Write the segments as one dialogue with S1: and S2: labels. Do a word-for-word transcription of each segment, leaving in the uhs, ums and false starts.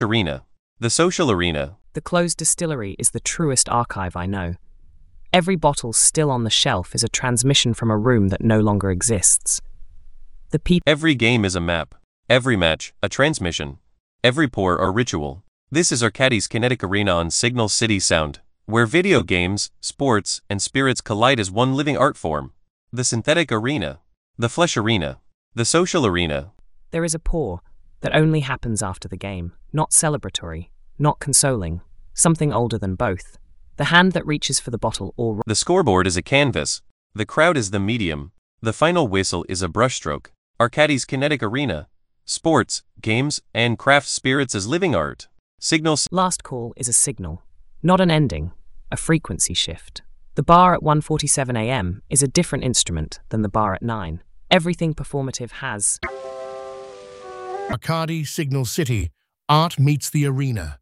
S1: Arena. The social arena.
S2: The closed distillery is the truest archive I know. Every bottle still on the shelf is a transmission from a room that no longer exists. The people.
S1: Every game is a map. Every match, a transmission. Every pour, a ritual. This is Arcadis Kinetic Arena on Signal City Sound, where video games, sports, and spirits collide as one living art form. The synthetic arena. The flesh arena. The social arena.
S2: There is a pour that only happens after the game, not celebratory, not consoling, something older than both. The hand that reaches for the bottle or...
S1: The scoreboard is a canvas. The crowd is the medium. The final whistle is a brushstroke. Arcadis Kinetic Arena. Sports, games, and craft spirits as living art. Signal.
S2: Last call is a signal, not an ending, a frequency shift. The bar at one forty-seven a m is a different instrument than the bar at nine. Everything performative has...
S3: Arcadi Signal City. Art meets the arena.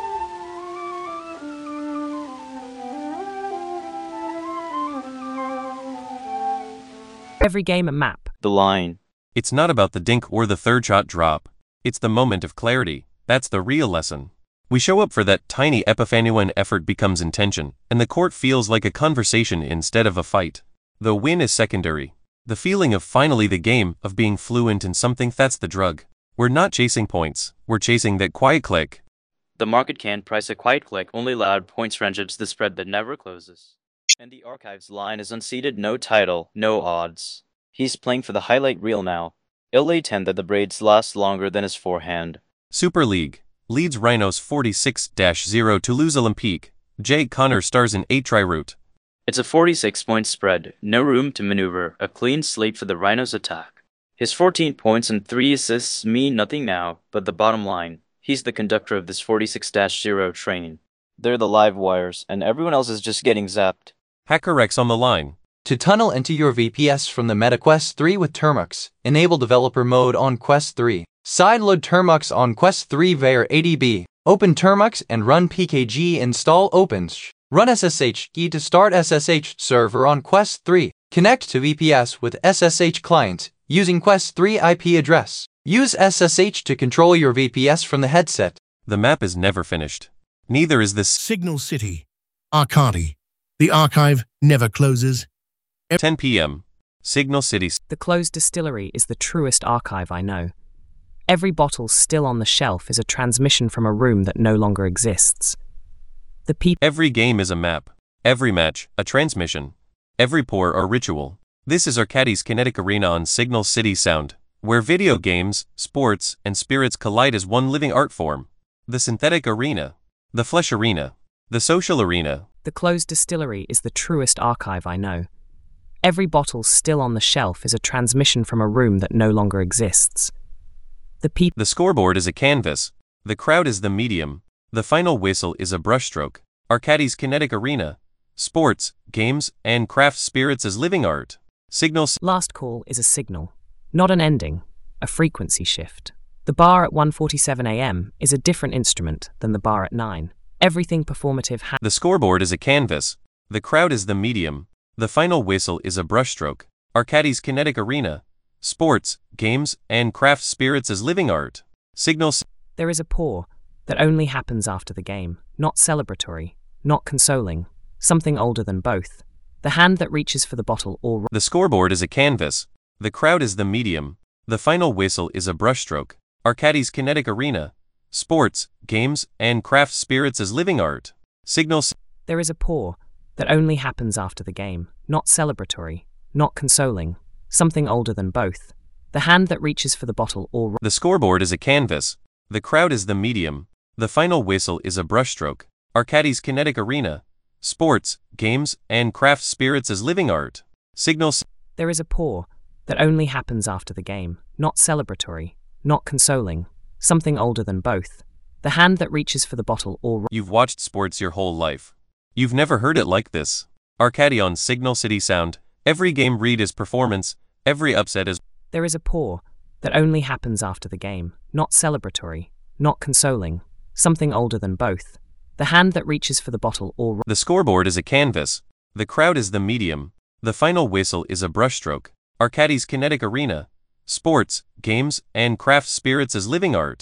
S2: Every game a map.
S4: The line.
S1: It's not about the dink or the third shot drop. It's the moment of clarity. That's the real lesson. We show up for that tiny epiphany when effort becomes intention, and the court feels like a conversation instead of a fight. The win is secondary. The feeling of finally the game, of being fluent in something, that's the drug. We're not chasing points, we're chasing that quiet click.
S4: The market can't price a quiet click, only loud points friendships, the spread that never closes. And the archives line is unseated, no title, no odds. He's playing for the highlight reel now. It'll a ten that the braids last longer than his forehand.
S1: Super League. Leeds Rhinos forty-six to zero Toulouse Olympique. Jay Connor stars in eight tri-route.
S4: It's a forty-six point spread, no room to maneuver, a clean slate for the Rhinos attack. His fourteen points and three assists mean nothing now, but the bottom line, he's the conductor of this forty-six to zero train. They're the live wires, and everyone else is just getting zapped.
S1: HackerX on the line.
S5: To tunnel into your V P S from the MetaQuest three with Termux, enable developer mode on Quest three. Sideload Termux on Quest three via A D B. Open Termux and run P K G install OpenSH. Run S S H key to start S S H server on Quest three. Connect to V P S with S S H client using Quest three I P address. Use S S H to control your V P S from the headset.
S1: The map is never finished. Neither is this.
S3: Signal City. Arcadi. The archive never closes.
S1: ten p m Signal City.
S2: The closed distillery is the truest archive I know. Every bottle still on the shelf is a transmission from a room that no longer exists. The people.
S1: Every game is a map. Every match, a transmission. Every pour, a ritual. This is Arcadis Kinetic Arena on Signal City Sound, where video games, sports, and spirits collide as one living art form. The synthetic arena. The flesh arena. The social arena.
S2: The closed distillery is the truest archive I know. Every bottle still on the shelf is a transmission from a room that no longer exists. The people.
S1: The scoreboard is a canvas. The crowd is the medium. The final whistle is a brushstroke. Arcadis Kinetic Arena. Sports, games, and craft spirits as living art. Signal.
S2: Last call is a signal, not an ending, a frequency shift. The bar at one forty-seven a m is a different instrument than the bar at nine. Everything performative ha-
S1: The scoreboard is a canvas. The crowd is the medium. The final whistle is a brushstroke. Arcadis Kinetic Arena. Sports, games, and craft spirits as living art. Signal.
S2: There is a pour that only happens after the game, not celebratory, not consoling, something older than both. The hand that reaches for the bottle or...
S1: The scoreboard is a canvas. The crowd is the medium. The final whistle is a brushstroke. Arcadis Kinetic Arena. Sports, games, and craft spirits as living art. Signal.
S2: There is a pour that only happens after the game, not celebratory, not consoling, something older than both. The hand that reaches for the bottle or...
S1: The scoreboard is a canvas. The crowd is the medium. The final whistle is a brushstroke. Arcadis Kinetic Arena. Sports, games, and craft spirits as living art. Signal.
S2: There is a pour that only happens after the game, not celebratory, not consoling, something older than both. The hand that reaches for the bottle or...
S1: You've watched sports your whole life. You've never heard it like this. Arcadi on Signal City Sound. Every game read is performance. Every upset is...
S2: There is a pour that only happens after the game, not celebratory, not consoling, something older than both. The hand that reaches for the bottle or...
S1: The scoreboard is a canvas. The crowd is the medium. The final whistle is a brushstroke. Arcadis Kinetic Arena. Sports, games, and craft spirits as living art.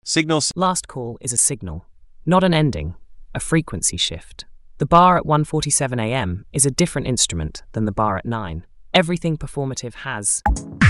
S1: Signal.
S2: Last call is a signal, not an ending, a frequency shift. The bar at one forty-seven a m is a different instrument than the bar at nine. Everything performative has